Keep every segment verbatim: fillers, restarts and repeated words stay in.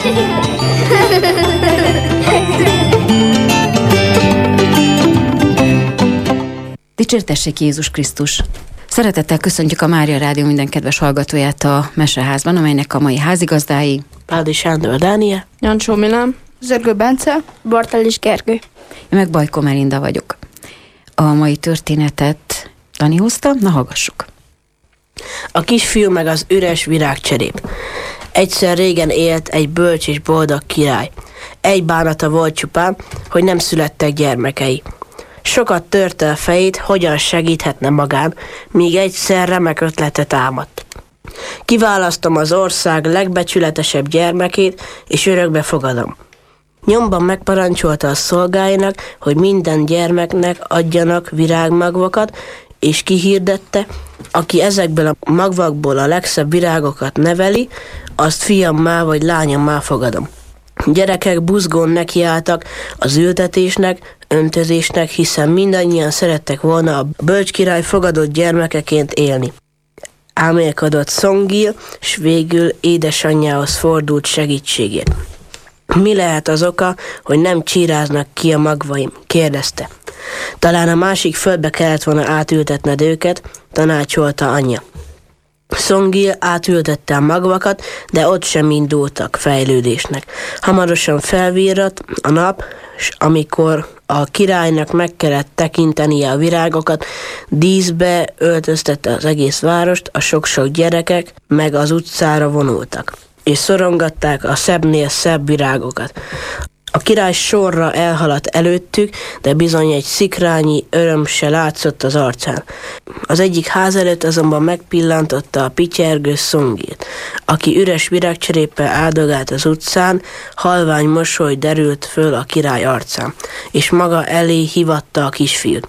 Dicsértessék Jézus Krisztus! Szeretettel köszöntjük a Mária Rádió minden kedves hallgatóját a Meseházban, amelynek a mai házigazdái Pádi Sándor Dániel, Jancsó Milán, Zörgő Bence, Bartalis Gergő. Én meg Bajko Melinda vagyok. A mai történetet Dani hozta, na hallgassuk. A kisfiú meg az üres virágcserép. Egyszer régen élt egy bölcs és boldog király. Egy bánata volt csupán, hogy nem születtek gyermekei. Sokat törte a fejét, hogyan segíthetne magán, míg egyszer remek ötletet támadt. Kiválasztom az ország legbecsületesebb gyermekét, és örökbe fogadom. Nyomban megparancsolta a szolgáinak, hogy minden gyermeknek adjanak virágmagvakat, és kihirdette, aki ezekből a magvakból a legszebb virágokat neveli, azt fiammá vagy lányommá fogadom. Gyerekek buzgón nekiálltak az ültetésnek, öntözésnek, hiszen mindannyian szerettek volna a bölcs király fogadott gyermekeként élni. Álmélkodott Szongil, s végül édesanyjához fordult segítségért. Mi lehet az oka, hogy nem csíráznak ki a magvaim? Kérdezte. Talán a másik földbe kellett volna átültetned őket, tanácsolta anyja. Szongil átültette a magvakat, de ott sem indultak fejlődésnek. Hamarosan felvirrat a nap, s amikor a királynak meg kellett tekintenie a virágokat, díszbe öltöztette az egész várost, a sok-sok gyerekek meg az utcára vonultak, és szorongatták a szebbnél szebb virágokat. A király sorra elhaladt előttük, de bizony egy szikrányi öröm se látszott az arcán. Az egyik ház előtt azonban megpillantotta a pityergő Szongilt, aki üres virágcseréppel áldogált az utcán, halvány mosoly derült föl a király arcán, és maga elé hívatta a kisfiút.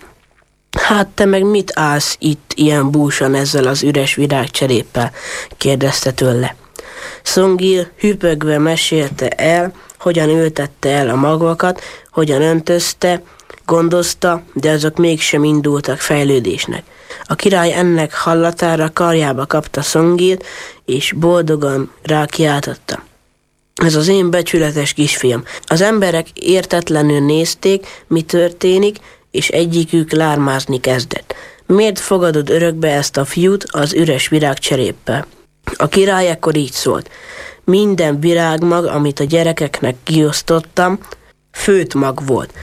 Hát te meg mit állsz itt ilyen búsan ezzel az üres virágcseréppel? Kérdezte tőle. Szongil hüpögve mesélte el, hogyan ültette el a magvakat, hogyan öntözte, gondozta, de azok mégsem indultak fejlődésnek. A király ennek hallatára karjába kapta Szongilt, és boldogan rákiáltotta. Ez az én becsületes kisfiam. Az emberek értetlenül nézték, mi történik, és egyikük lármázni kezdett. Miért fogadod örökbe ezt a fiút az üres virágcseréppel? A király ekkor így szólt. Minden virágmag, amit a gyerekeknek kiosztottam, főtt mag volt.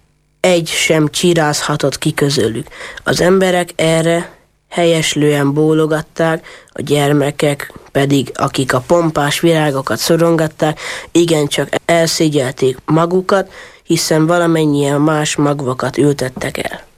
Egy sem csírázhatott ki közülük. Az emberek erre helyeslően bólogatták, a gyermekek pedig, akik a pompás virágokat szorongatták, igencsak elszégyelték magukat, hiszen valamennyien más magvakat ültettek el.